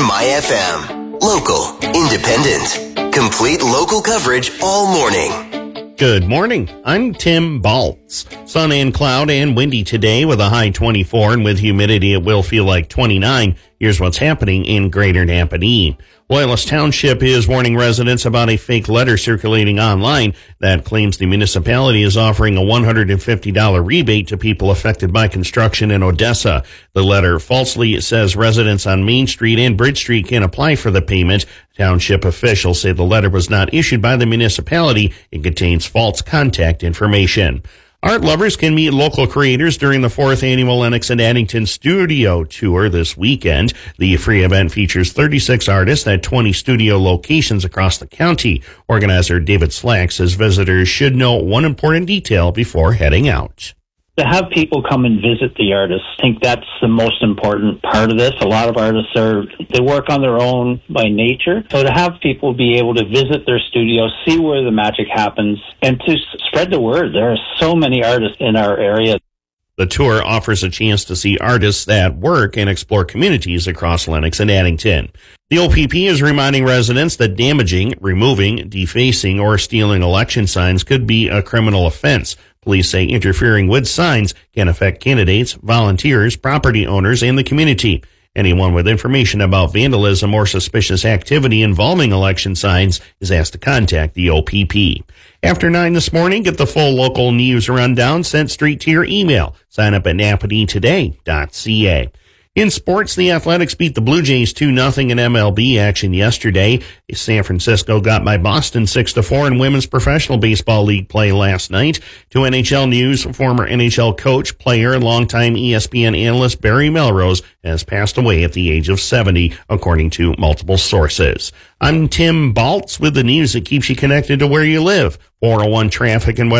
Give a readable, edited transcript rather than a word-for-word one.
My FM. Local, independent, complete local coverage all morning. Good morning. I'm Tim Baltz. Sun and cloud and windy today with a high 24, and with humidity it will feel like 29. Here's what's happening in Greater Napanee. Loyalist Township is warning residents about a fake letter circulating online that claims the municipality is offering a $150 rebate to people affected by construction in Odessa. The letter falsely says residents on Main Street and Bridge Street can apply for the payment. Township officials say the letter was not issued by the municipality. It contains false contact information. Art lovers can meet local creators during the 4th annual Lennox and Addington Studio Tour this weekend. The free event features 36 artists at 20 studio locations across the county. Organizer David Slack says visitors should know one important detail before heading out. To have people come and visit the artists, I think that's the most important part of this. A lot of artists they work on their own by nature. So to have people be able to visit their studio, see where the magic happens, and to spread the word. There are so many artists in our area. The tour offers a chance to see artists at work and explore communities across Lennox and Addington. The OPP is reminding residents that damaging, removing, defacing, or stealing election signs could be a criminal offense. Police say interfering with signs can affect candidates, volunteers, property owners, and the community. Anyone with information about vandalism or suspicious activity involving election signs is asked to contact the OPP. After 9 this morning, get the full local news rundown sent straight to your email. Sign up at napaneetoday.ca. In sports, the Athletics beat the Blue Jays 2-0 in MLB action yesterday. San Francisco got by Boston 6-4 in Women's Professional Baseball League play last night. To NHL news, former NHL coach, player, and longtime ESPN analyst Barry Melrose has passed away at the age of 70, according to multiple sources. I'm Tim Baltz with the news that keeps you connected to where you live. 401 traffic and weather.